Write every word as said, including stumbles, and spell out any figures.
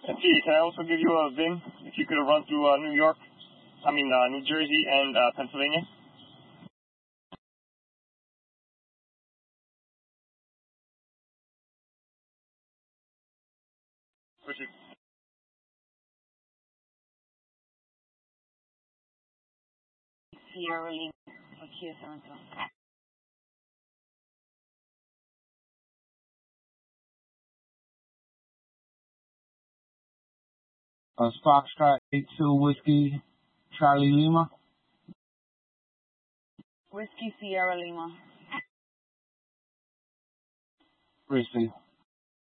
And T, can I also give you a V I N if you could have run through uh, New York, I mean uh, New Jersey and uh, Pennsylvania? Richard. Sierra Lima, Kia seven seven. Uh, Foxtrot eight two Whiskey Charlie Lima. Whiskey Sierra Lima. Racing.